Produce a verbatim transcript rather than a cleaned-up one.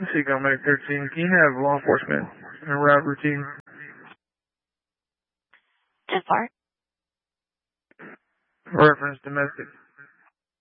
Seagull Medic thirteen, can you have law enforcement in a route routine? ten four. Reference domestic.